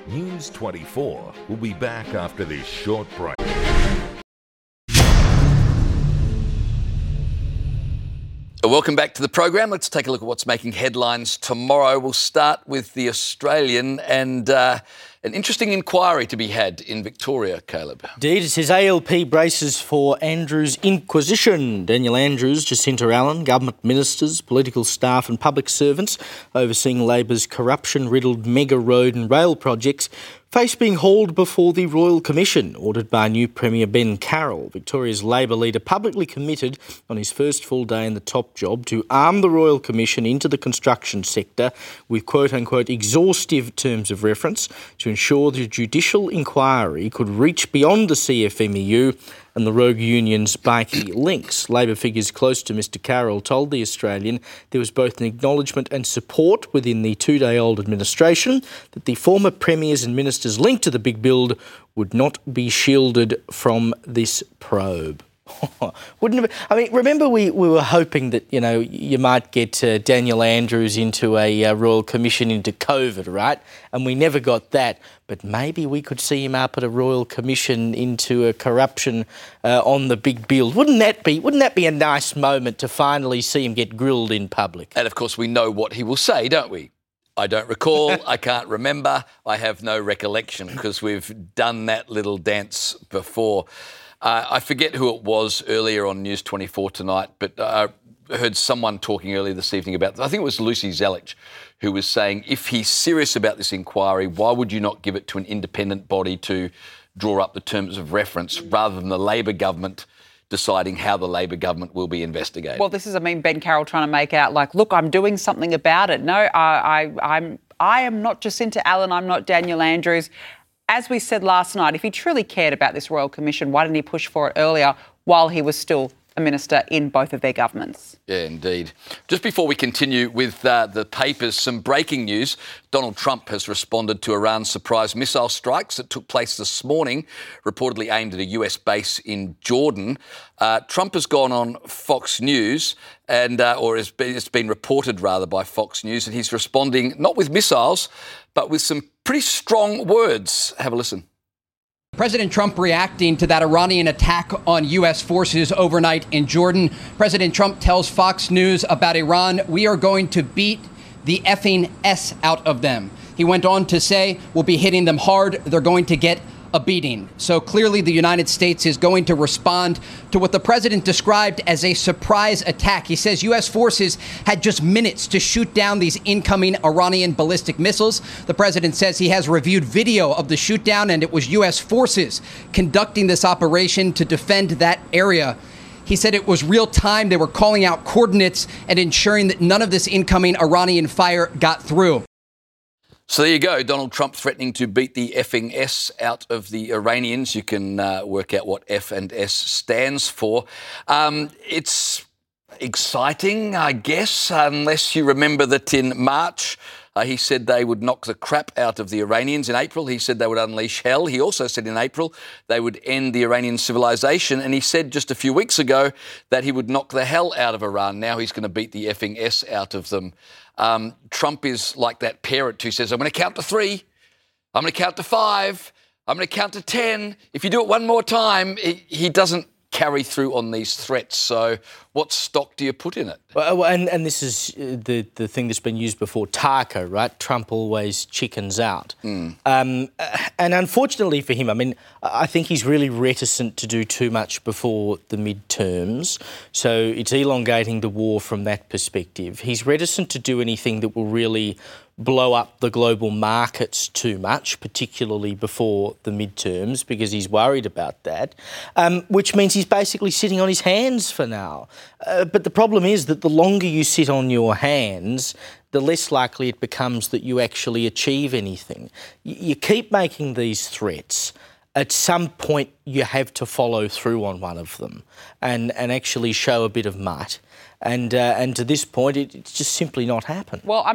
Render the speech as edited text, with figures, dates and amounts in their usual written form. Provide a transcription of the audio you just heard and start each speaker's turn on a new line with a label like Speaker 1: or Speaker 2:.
Speaker 1: News 24 will be back after this short break.
Speaker 2: Welcome back to the program. Let's take a look at what's making headlines tomorrow. We'll start with The Australian and an interesting inquiry to be had in Victoria, Caleb.
Speaker 3: Indeed, it says ALP braces for Andrews' inquisition. Daniel Andrews, Jacinta Allen, government ministers, political staff and public servants overseeing Labor's corruption-riddled mega road and rail projects face being hauled before the Royal Commission, ordered by new Premier Ben Carroll. Victoria's Labor leader publicly committed on his first full day in the top job to arm the Royal Commission into the construction sector with quote-unquote exhaustive terms of reference to ensure the judicial inquiry could reach beyond the CFMEU and the rogue union's spiky links. Labor figures close to Mr Carroll told The Australian there was both an acknowledgement and support within the two-day-old administration that the former premiers and ministers linked to the big build would not be shielded from this probe. Wouldn't it be, I mean, remember we were hoping that, you know, you might get Daniel Andrews into a Royal Commission into COVID, right? And we never got that. But maybe we could see him up at a Royal Commission into a corruption on the big build. Wouldn't that be a nice moment to finally see him get grilled in public?
Speaker 2: And of course we know what he will say, don't we? I don't recall, I can't remember, I have no recollection, because we've done that little dance before. I forget who it was earlier on News 24 tonight, but I heard someone talking earlier this evening about, I think it was Lucy Zelich, who was saying, if he's serious about this inquiry, why would you not give it to an independent body to draw up the terms of reference rather than the Labor government deciding how the Labor government will be investigated?
Speaker 4: Well, this is, Ben Carroll trying to make out like, look, I'm doing something about it. No, I am not Jacinta Allen, I'm not Daniel Andrews. As we said last night, if he truly cared about this Royal Commission, why didn't he push for it earlier while he was still a minister in both of their governments?
Speaker 2: Yeah, indeed. Just before we continue with the papers, some breaking news. Donald Trump has responded to Iran's surprise missile strikes that took place this morning, reportedly aimed at a US base in Jordan. Trump has gone on Fox News, and it's been reported rather by Fox News, and he's responding not with missiles, but with some pretty strong words. Have a listen.
Speaker 5: President Trump reacting to that Iranian attack on U.S. forces overnight in Jordan. President Trump tells Fox News about Iran, we are going to beat the effing S out of them. He went on to say, we'll be hitting them hard. They're going to get a beating. So clearly the United States is going to respond to what the president described as a surprise attack. He says U.S. forces had just minutes to shoot down these incoming Iranian ballistic missiles. The president says he has reviewed video of the shoot down, and it was U.S. forces conducting this operation to defend that area. He said it was real time. They were calling out coordinates and ensuring that none of this incoming Iranian fire got through.
Speaker 2: So there you go, Donald Trump threatening to beat the effing S out of the Iranians. You can work out what F and S stands for. It's exciting, I guess, unless you remember that in March he said they would knock the crap out of the Iranians. In April, he said they would unleash hell. He also said in April they would end the Iranian civilization. And he said just a few weeks ago that he would knock the hell out of Iran. Now he's going to beat the effing S out of them. Trump is like that parent who says, I'm going to count to 3, I'm going to count to 5, I'm going to count to 10. If you do it one more time, he doesn't carry through on these threats. So what stock do you put in it?
Speaker 3: Well, and this is the thing that's been used before, Tarka, right? Trump always chickens out. And unfortunately for him, I think he's really reticent to do too much before the midterms. So it's elongating the war from that perspective. He's reticent to do anything that will really blow up the global markets too much, particularly before the midterms, because he's worried about that, which means he's basically sitting on his hands for now. But the problem is that the longer you sit on your hands, the less likely it becomes that you actually achieve anything. You keep making these threats. At some point, you have to follow through on one of them and actually show a bit of might. And to this point, it's just simply not happened.
Speaker 4: Well,